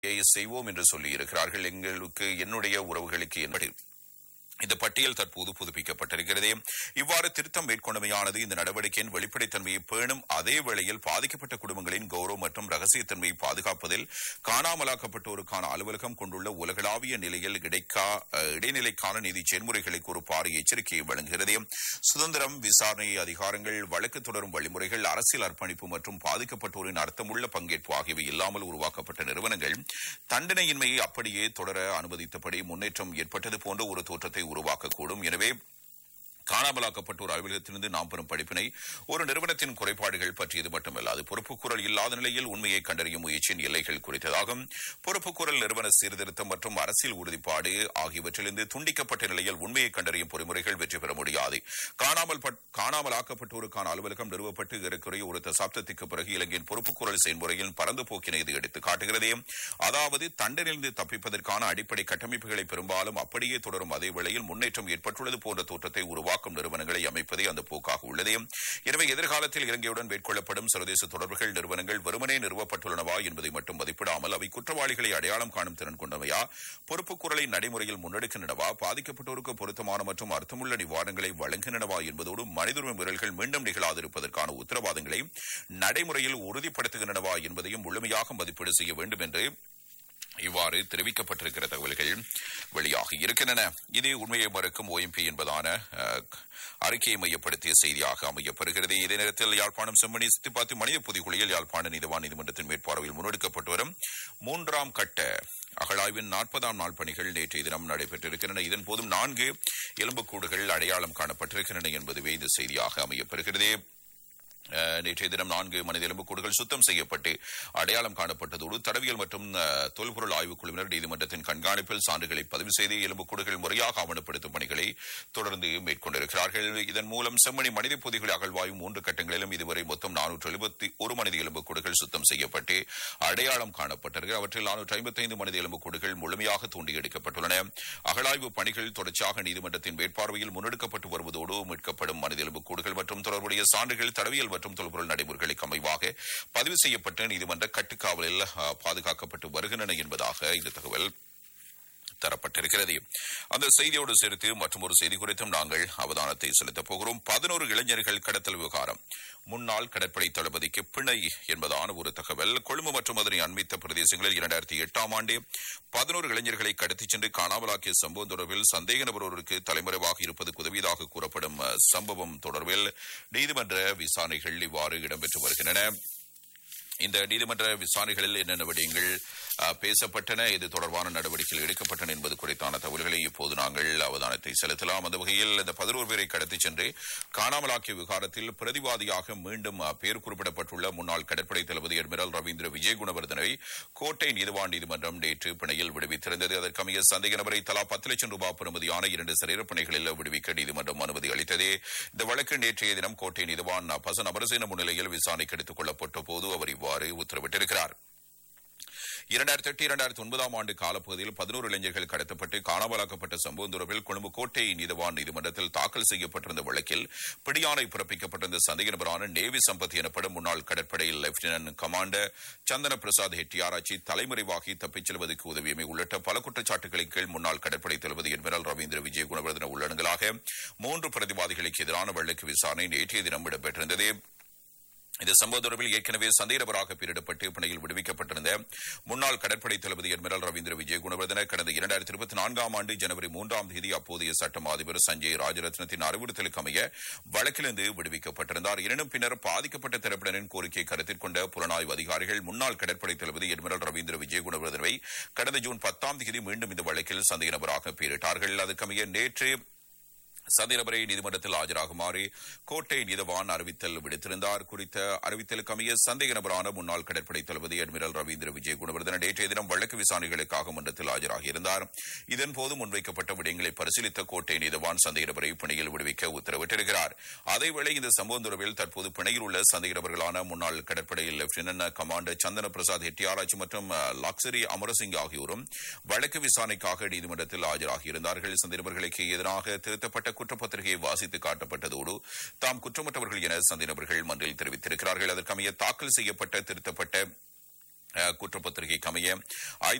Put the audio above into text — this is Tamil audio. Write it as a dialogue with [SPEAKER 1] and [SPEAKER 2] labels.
[SPEAKER 1] செய்வோம் என்று சொல்லி இருக்கிறார்கள். எங்களுக்கு என்னுடைய உறவுகளுக்கு என்பது இந்த பட்டியல் தற்போது புதுப்பிக்கப்பட்டிருக்கிறது. இவ்வாறு திருத்தம் மேற்கொண்டமையானது இந்த நடவடிக்கையின் வெளிப்படைத்தன்மையை பேணும் அதே வேளையில் பாதிக்கப்பட்ட குடும்பங்களின் கௌரவம் மற்றும் ரகசியத்தன்மையை பாதுகாப்பதில் காணாமலாக்கப்பட்டோருக்கான அலுவலகம் கொண்டுள்ள உலகளாவிய நிலையில் இடைநிலைக்கான நீதி செயல்முறைகளுக்கு ஒரு பாரிய எச்சரிக்கையை வழங்குகிறது. சுதந்திரம், விசாரணை அதிகாரங்கள், வழக்கு தொடரும் வழிமுறைகள், அரசியல் அர்ப்பணிப்பு மற்றும் பாதிக்கப்பட்டோரின் அர்த்தமுள்ள பங்கேற்பு ஆகியவை இல்லாமல் உருவாக்கப்பட்ட நிறுவனங்கள் தண்டனையின்மையை அப்படியே தொடர அனுமதித்தபடி முன்னேற்றம் ஏற்பட்டது போன்ற ஒரு தோற்றத்தை உருவாக்கக்கூடும். எனவே காணாமலாக்கப்பட்டோர் அலுவலகத்திலிருந்து நாம் பெறும் படிப்பினை ஒரு நிறுவனத்தின் குறைபாடுகள் பற்றியது மட்டுமல்ல, அது பொறுப்புக்கூறல் இல்லாத நிலையில் உண்மையை கண்டறியும் முயற்சியின் எல்லைகள் குறித்ததாகும். பொறுப்புக்கூறல், நிறுவன சீர்திருத்தம் மற்றும் அரசியல் உறுதிப்பாடு ஆகியவற்றிலிருந்து துண்டிக்கப்பட்ட நிலையில் உண்மையை கண்டறியும் பொறிமுறைகள் வெற்றி பெற முடியாது. காணாமலாக்கப்பட்டோருக்கான அலுவலகம் நிறுவப்பட்டு ஏறக்குறைய ஒரு தசாப்தத்துக்கு பிறகு இலங்கையின் பொறுப்புக்கூறல் செயல்முறையில் பரந்து போக்கினை இது எடுத்து காட்டுகிறது. அதாவது தண்டனையிலிருந்து தப்பிப்பதற்கான அடிப்படை கட்டமைப்புகளை பெரும்பாலும் அப்படியே தொடரும் அதே வேளையில் முன்னேற்றம் ஏற்பட்டுள்ளது போன்ற தோற்றத்தை உருவாக்கும் நிறுவனங்களை அமைப்பதே அந்த போக்காக உள்ளது. எனவே எதிர்காலத்தில் இலங்கையுடன் மேற்கொள்ளப்படும் சர்வதேச தொடர்புகள் நிறுவனங்கள் வெறுமனே நிறுவப்பட்டுள்ளனவா என்பதை மட்டும் மதிப்பிடாமல் அவை குற்றவாளிகளை அடையாளம் காணும் திறன் கொண்டவையா, பொறுப்புக்கூறலை நடைமுறையில் முன்னெடுக்கின்றனவா, பாதிக்கப்பட்டோருக்கு பொருத்தமான மற்றும் அர்த்தமுள்ள நிவாரணங்களை வழங்குகின்றனவா என்பதோடு மனிதுரிமை மீறல்கள் மீண்டும் நிகழாதிருப்பதற்கான உத்தரவாதங்களை நடைமுறையில் உறுதிப்படுத்துகின்றனவா என்பதையும் முழுமையாக மதிப்பீடு செய்ய வேண்டும் என்று இவ்வாறு தெரிவிக்கப்பட்டிருக்கிற தகவல்கள் வெளியாகி இருக்கின்றன. இது உண்மையை மறுக்கும் OMP என்பதான அறிக்கையை மையப்படுத்திய செய்தியாக அமையப்பெறுகிறது. இதே நேரத்தில் யாழ்ப்பாணம் செம்மணி சித்திப்பாத்தி மனித புதிகுழியில் யாழ்ப்பாண நீதவான் நீதிமன்றத்தின் மேற்பார்வையில் முன்னெடுக்கப்பட்டு வரும் 3ஆம் கட்ட அகழாய்வின் 40ஆம் நாள் பணிகள் நேற்றைய தினம் நடைபெற்றிருக்கின்றன. இதன் போதும் 4 எலும்புக்கூடுகள் அடையாளம் காணப்பட்டிருக்கின்றன என்பதுவே இந்த செய்தியாக அமையப்பெறுகிறது. நேற்றைய தினம் 4 மனித எலும்புக்கூடுகள் சுத்தம் செய்யப்பட்டு அடையாளம் காணப்பட்டதோடு தடவியல் மற்றும் தொல்பொருள் ஆய்வுக் குழுவினர் நீதிமன்றத்தின் கண்காணிப்பில் சான்றுகளை பதிவு செய்து எலும்புக்கூடுகள் முறையாக ஆவணப்படுத்தும் பணிகளை தொடர்ந்து மேற்கொண்டிருக்கிறார்கள். இதன் மூலம் செம்மணி மனித புதைகுழி அகழ்வாய்வு 3 கட்டங்களிலும் இதுவரை மொத்தம் 471 மனித எலும்புக்கூடுகள் சுத்தம் செய்யப்பட்டு அடையாளம் காணப்பட்டிருக்கிறது. அவற்றில் 455 மனித எலும்புக்கூடுகள் முழுமையாக தோண்டி எடுக்கப்பட்டுள்ளன. அகழாய்வு பணிகள் தொடர்ச்சியாக நீதிமன்றத்தின் மேற்பார்வையில் முன்னெடுக்கப்பட்டு வருவதோடு மீட்கப்படும் மனித எலும்புக்கூடுகள் மற்றும் தொடர்புடைய சான்றுகள் தடவியல் மற்றும் தொல்பொருள் நடைமுறைகளுக்கு அமைவாக பதிவு செய்யப்பட்ட நீதிமன்ற கட்டுக்காவலில் பாதுகாக்கப்பட்டு வருகின்றன என்பதாக இந்த தகவல் தரப்பட்டிருக்கிறது. அந்த செய்தியோடு சேர்த்து மற்றொரு செய்தி குறித்தும் நாங்கள் அவதானத்தை செலுத்தப் போகிறோம். 11 இளைஞர்கள் கடத்தல் விவகாரம், முன்னாள் கடற்படை தளபதிக்கு பிணை என்பதான ஒரு தகவல். கொழும்பு மற்றும் அதனை அண்மித்த பிரதேசங்களில் 2008ஆம் ஆண்டே 11 இளைஞர்களை கடத்திச் சென்று காணாமலாக்கிய சம்பவம் தொடர்பில் சந்தேக நபர் ஒருவருக்கு தலைமறைவாக இருப்பதற்கு உதவியதாக கூறப்படும் சம்பவம் தொடர்பில் நீதிமன்ற விசாரணைகள் இவ்வாறு இடம்பெற்று வருகின்றன. இந்த நீதிமன்ற விசாரணைகளில் என்னென்ன விடயங்கள் பேசப்பட்டன, இது தொடர்பான நடவடிக்கைகள் எடுக்கப்பட்டன என்பது குறித்தான தகவல்களை இப்போது நாங்கள் அவதானத்தை செலுத்தலாம். அந்த வகையில் இந்த 11 பேரை கடத்திச் சென்று காணாமலாக்கிய விவகாரத்தில் பிரதிவாதியாக மீண்டும் பெயர் குறிப்பிடப்பட்டுள்ள முன்னாள் கடற்படை தளபதி அட்மிரல் ரவீந்திர விஜயகுணவர்தனை கோட்டை நீதிவான் நீதிமன்றம் நேற்று பிணையில் விடுவித்திருந்தது. அதற்கமைய சந்தேக நபரை தலா 10 லட்சம் ரூபாய் பெறுமதியான 2 சரீரப்பணிகளில் விடுவிக்க நீதிமன்றம் அனுமதி அளித்தது. இந்த வழக்கு நேற்றைய தினம் கோட்டை நீதிவான் பசன் அமரசேன முன்னிலையில் விசாரணைக்கு எடுத்துக் கொள்ளப்பட்ட போது அவர் இவ்வாறு உத்தரவிட்டிருக்கிறார். 2008-2009ஆம் ஆண்டு காலப்பகுதியில் 11 இளைஞர்கள் கடத்தப்பட்டு காணாமலாக்கப்பட்ட சம்பவம் தொடர்பில் கொழும்பு கோட்டை நீதிவான் நீதிமன்றத்தில் தாக்கல் செய்யப்பட்டிருந்த வழக்கில் பிடியாணை பிறப்பிக்கப்பட்டிருந்த சந்தேக நபரான நேவி சம்பத் எனப்படும் முன்னாள் கடற்படை லெப்டினன்ட் கமாண்டர் சந்தன பிரசாத் ஹெட்டியாராச்சி தலைமறைவாகி தப்பிச் செல்வதற்கு உதவியமை உள்ளிட்ட பல குற்றச்சாட்டுகளின் கீழ் முன்னாள் கடற்படை தளபதி அட்மிரல் ரவீந்திர விஜயகுணவர்தன உள்ளடங்கலாக 3 பிரதிவாதிகளுக்கு எதிரான வழக்கு விசாரணை நேற்றைய தினம் இடம்பெற்றிருந்தது. இந்த சம்பவம் தொடர்பில் ஏற்கனவே சந்தேக நபராக பெயரிடப்பட்டு பிணையில் விடுவிக்கப்பட்டிருந்த முன்னாள் கடற்படை தளபதி அட்மிரல் ரவீந்திர விஜயகுணவர்தன கடந்த 2024ஆம் ஆண்டு ஜனவரி 3ஆம் தேதி அப்போதைய சட்ட அதிபர் சஞ்சய் ராஜரத்னத்தின் அறிவுறுத்தலுக்கு அமைய வழக்கிலிருந்து விடுவிக்கப்பட்டிருந்தார். எனினும் பின்னர் பாதிக்கப்பட்ட தரப்பினரின் கோரிக்கையை கருத்தில் கொண்ட புலனாய்வு அதிகாரிகள் முன்னாள் கடற்படை தளபதி அட்மிரல் ரவீந்திர விஜயகுணவர்தனவை கடந்த ஜூன் 10ஆம் தேதி மீண்டும் இந்த வழக்கில் சந்தேக நபராக பெயரிட்டார்கள். அதற்கமைய நேற்று சந்தேக நபரை நீதிமன்றத்தில் ஆஜராகுமாறு கோட்டை நீதவான் அறிவித்தல் விடுத்திருந்தார். குறித்த அறிவித்தலுக்கு அமைய சந்தேக நபரான முன்னாள் கடற்படை தளபதி அட்மிரல் ரவீந்திர விஜயகுணவர்தன நேற்றைய தினம் வழக்கு விசாரணைகளுக்காக மன்றத்தில் ஆஜராகியிருந்தார். இதன்போது முன்வைக்கப்பட்ட விடயங்களை பரிசீலித்த கோட்டை நீதவான் சந்தேக நபரை பிணையில் விடுவிக்க உத்தரவிட்டிருக்கிறார். அதேவேளை இந்த சம்பவம் தொடர்பில் தற்போது பிணையில் உள்ள சந்தேக நபர்களான முன்னாள் கடற்படை லெப்டினன்ட் கமாண்டர் சந்தன பிரசாத் ஹெட்டியாராச்சி மற்றும் லக்ஸரி அமரசிங் ஆகியோரும் வழக்கு விசாரணைக்காக நீதிமன்றத்தில் ஆஜராகியிருந்தார்கள். சந்தேக நபர்களுக்கு எதிராக திருத்தப்பட்ட குற்றப்பத்திரிகையை வாசித்து காட்டப்பட்டதோடு தாம் குற்றமற்றவர்கள் என சந்தேக நபர்கள் மன்றில் தெரிவித்திருக்கிறார்கள். அதற்கமைய தாக்கல் செய்யப்பட்ட திருத்தப்பட்ட குற்றப்பத்திரிகைக்கு அமைய